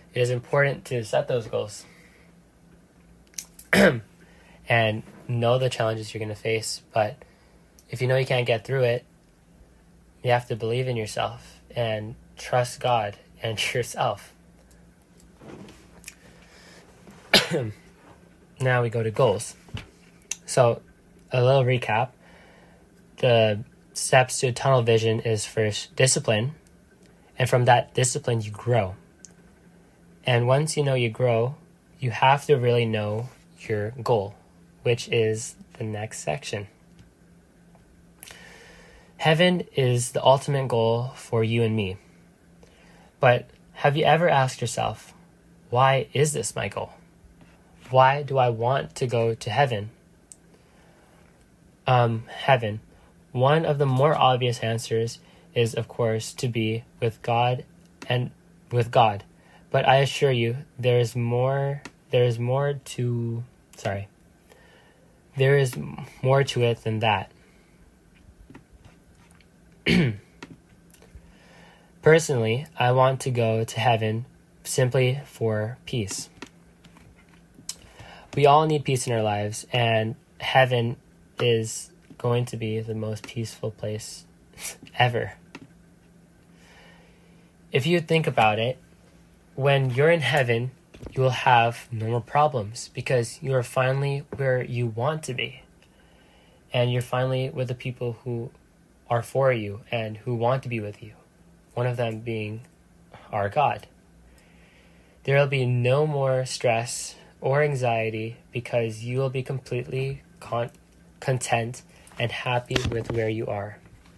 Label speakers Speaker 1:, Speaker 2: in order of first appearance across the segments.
Speaker 1: it is important to set those goals and know the challenges you're going to face. But if you know you can't get through it, you have to believe in yourself and trust God and yourself. Now we go to goals. So a little recap. The steps to tunnel vision is first discipline. And from that discipline, you grow. And once you know you grow, you have to really know your goal, which is the next section. Heaven is the ultimate goal for you and me. But have you ever asked yourself, why is this my goal? Why do I want to go to heaven? Heaven. One of the more obvious answers is, of course, to be with God and with God. But I assure you, there is more to it than that. Personally, I want to go to heaven simply for peace. We all need peace in our lives, and heaven is going to be the most peaceful place ever. If you think about it, when you're in heaven, you will have no more problems because you are finally where you want to be. And you're finally with the people who are for you and who want to be with you. One of them being our God. There will be no more stress or anxiety because you will be completely content and happy with where you are.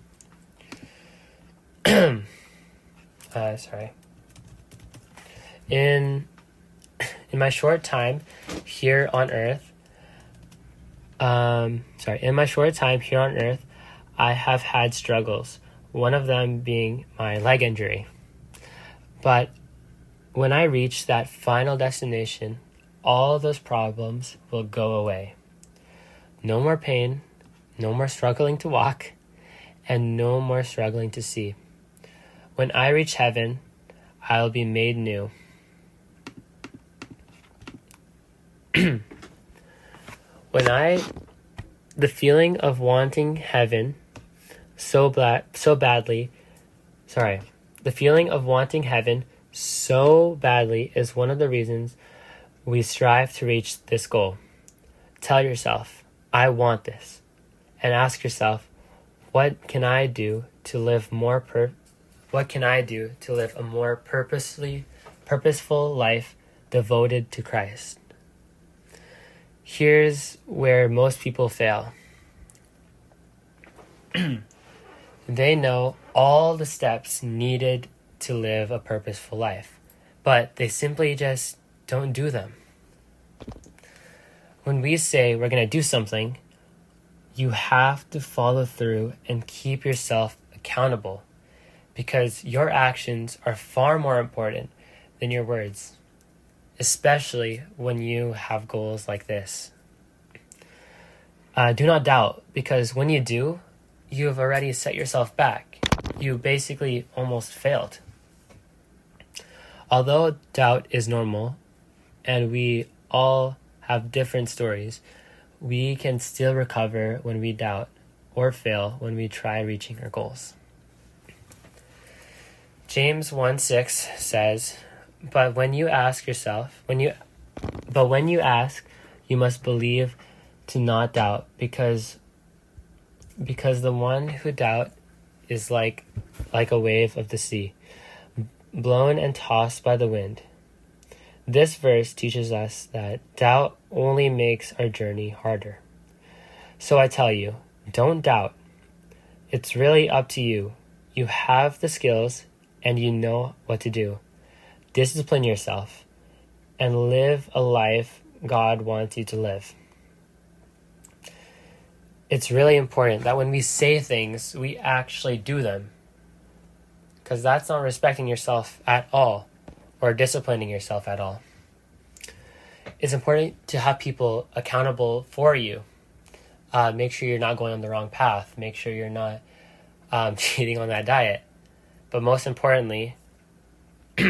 Speaker 1: In my short time here on earth, I have had struggles. One of them being my leg injury. But when I reach that final destination, all those problems will go away. No more pain, no more struggling to walk, and no more struggling to see. When I reach heaven, I'll be made new. The feeling of wanting heaven so badly is one of the reasons we strive to reach this goal. Tell yourself, I want this. And ask yourself, what can I do to live a more purposeful life devoted to Christ? Here's where most people fail. They know all the steps needed to live a purposeful life, but they simply just don't do them. When we say we're going to do something, you have to follow through and keep yourself accountable because your actions are far more important than your words, especially when you have goals like this. Do not doubt, because when you do, you have already set yourself back. You basically almost failed. Although doubt is normal, and we all have different stories, we can still recover when we doubt or fail when we try reaching our goals. James 1:6 says, But when you ask, you must believe to not doubt, because the one who doubts is like a wave of the sea, blown and tossed by the wind. This verse teaches us that doubt only makes our journey harder. So I tell you, don't doubt. It's really up to you. You have the skills and you know what to do. Discipline yourself and live a life God wants you to live. It's really important that when we say things, we actually do them. Because that's not respecting yourself at all or disciplining yourself at all. It's important to have people accountable for you. Make sure you're not going on the wrong path. Make sure you're not cheating on that diet. But most importantly,